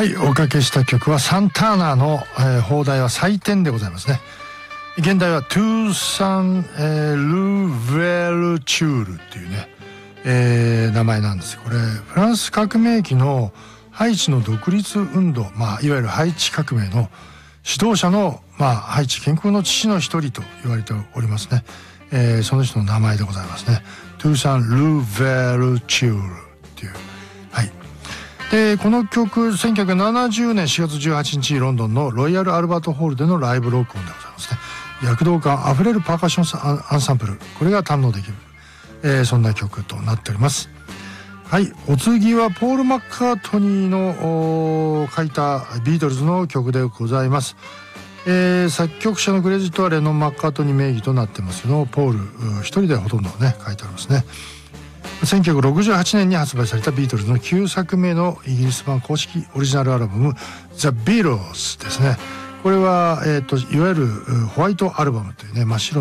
はい、おかけした曲はサンターナの、邦題は祭典でございますね。現代はトゥーサン、ルーベルチュールっていうね、名前なんですよ。これフランス革命期のハイチの独立運動、いわゆるハイチ革命の指導者の、ハイチ建国の父の一人と言われておりますね。その人の名前でございますね。トゥーサン・ルーベルチュールっていう。はい。でこの曲1970年4月18日ロンドンのロイヤルアルバートホールでのライブ録音でございますね。躍動感あふれるパーカッションアンサンプル、これが堪能できる、そんな曲となっております。はい、お次はポール・マッカートニーの書いたビートルズの曲でございます。作曲者のクレジットはレノン・マッカートニー名義となってますけど、ポール一人でほとんどね書いてありますね。1968年に発売されたビートルズの9作目のイギリス版公式オリジナルアルバム The Beatles ですね。これは、いわゆるホワイトアルバムというね、真っ白